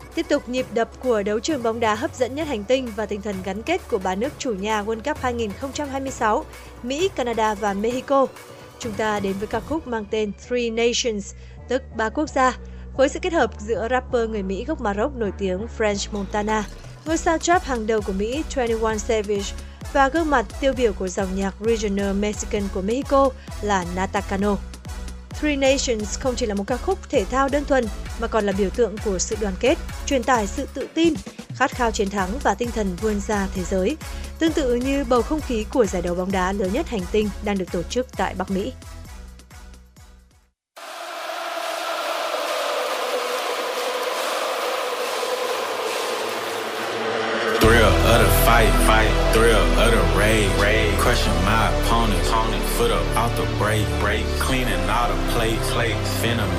Tiếp tục nhịp đập của đấu trường bóng đá hấp dẫn nhất hành tinh và tinh thần gắn kết của ba nước chủ nhà World Cup 2026, Mỹ, Canada và Mexico. Chúng ta đến với ca khúc mang tên Three Nations, tức ba quốc gia, với sự kết hợp giữa rapper người Mỹ gốc Maroc nổi tiếng French Montana, ngôi sao trap hàng đầu của Mỹ 21 Savage và gương mặt tiêu biểu của dòng nhạc Regional Mexican của Mexico là Nata Cano. Three Nations không chỉ là một ca khúc thể thao đơn thuần mà còn là biểu tượng của sự đoàn kết, truyền tải sự tự tin, khát khao chiến thắng và tinh thần vươn ra thế giới, tương tự như bầu không khí của giải đấu bóng đá lớn nhất hành tinh đang được tổ chức tại Bắc Mỹ. Thrill of the raid, crushing my opponents, foot up off the break, cleaning all the plates, finna